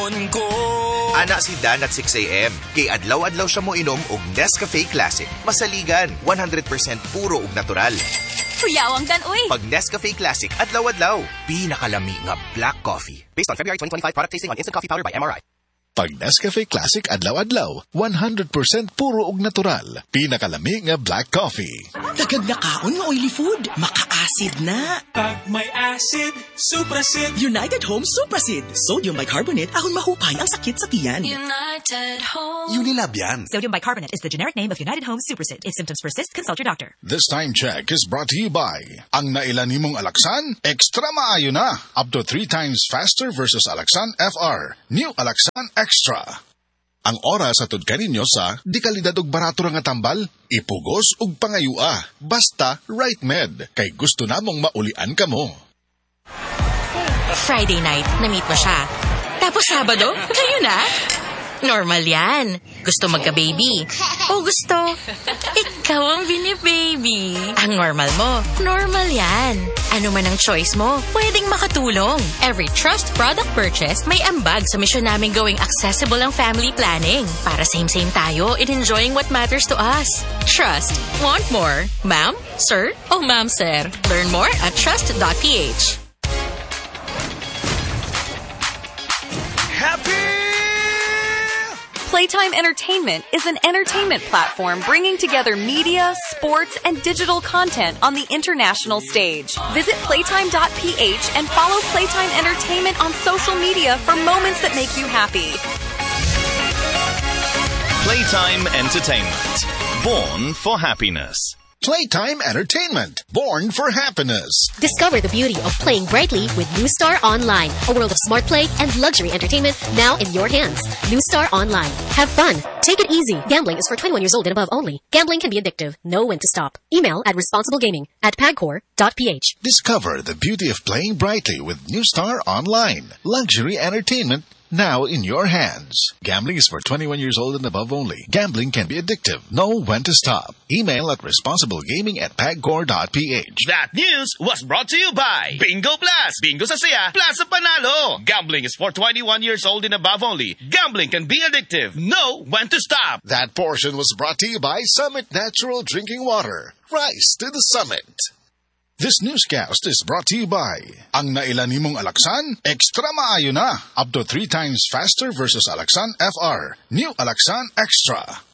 Ana si Dan at 6 a.m. Kay adlaw-adlaw siya mo inom og Nescafe Classic. Masaligan, 100% puro ug natural. Kuyawang Dan, uy! Pag Nescafe Classic, adlaw-adlaw. Pinakalami nga black coffee. Based on February 2025 product tasting on Instant Coffee Powder by MRI. Pag Nescafe Classic adlaw-adlaw, 100% puro ug natural. Pinakalami nga black coffee. Dagag na kaon ng oily food. Maka-acid na. Pag may acid, Suprasid. United Home Suprasid. Sodium bicarbonate ahon mahupay ang sakit sa tiyan. United Home. Unilab yan. Sodium bicarbonate is the generic name of United Home Suprasid. If symptoms persist, consult your doctor. This time check is brought to you by ang nailan nimong Alaxan, extra maayo na. Up to 3 times faster versus Alaxan FR. New Alaxan Extra. Ang oras atod kaninyo sa di kalidad og barato nga tambal, ipugos ug pangayua. Basta Right Med. Kay gusto namong maulian kamo. Friday night, na-meet mo siya. Tapos Sabado, kayo na? Normal yan. Gusto magka-baby. O gusto, ikaw ang bini-baby. Ang normal mo, normal yan. Ano man ang choice mo, pwedeng makatulong. Every Trust product purchase, may ambag sa misyon namin gawing accessible ang family planning. Para same-same tayo in enjoying what matters to us. Trust. Want more? Ma'am? Sir? O ma'am, sir? Learn more at trust.ph. Playtime Entertainment is an entertainment platform bringing together media, sports, and digital content on the international stage. Visit playtime.ph and follow Playtime Entertainment on social media for moments that make you happy. Playtime Entertainment. Born for happiness. Playtime Entertainment. Born for happiness. Discover the beauty of playing brightly with New Star Online. A world of smart play and luxury entertainment now in your hands. New Star Online. Have fun. Take it easy. Gambling is for 21 years old and above only. Gambling can be addictive. Know when to stop. Email at responsiblegaming@pagcor.ph. Discover the beauty of playing brightly with New Star Online. Luxury entertainment now in your hands. Gambling is for 21 years old and above only. Gambling can be addictive. Know when to stop. Email at responsiblegaming@pagcor.ph. That news was brought to you by Bingo Plus. Bingo sa saya, plus sa panalo. Gambling is for 21 years old and above only. Gambling can be addictive. Know when to stop. That portion was brought to you by Summit Natural Drinking Water. Rise to the summit. This newscast is brought to you by ang nailan nimong Alaxan, extra maayo na. Up to 3 times faster versus Alaxan FR. New Alaxan Extra.